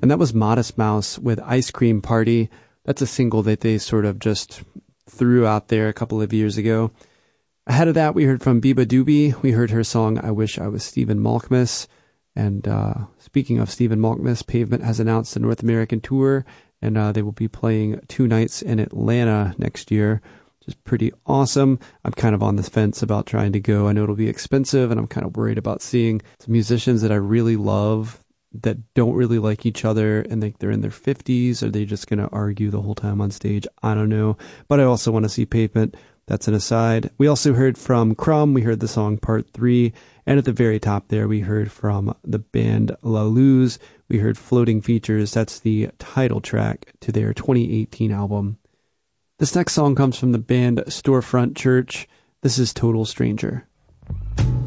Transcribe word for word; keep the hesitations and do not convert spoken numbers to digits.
And that was Modest Mouse with Ice Cream Party. That's a single that they sort of just threw out there a couple of years ago. Ahead of that, we heard from Biba Doobie. We heard her song, I Wish I Was Stephen Malkmus. And uh, speaking of Stephen Malkmus, Pavement has announced a North American tour, and uh, they will be playing two nights in Atlanta next year, which is pretty awesome. I'm kind of on the fence about trying to go. I know it'll be expensive, and I'm kind of worried about seeing some musicians that I really love that don't really like each other, and think they're in their fifties. Are they just going to argue the whole time on stage? I don't know. But I also want to see Pavement. That's an aside. We also heard from Crumb. We heard the song Part three. And at the very top there, we heard from the band La Luz. We heard Floating Features. That's the title track to their twenty eighteen album. This next song comes from the band Storefront Church. This is Total Stranger.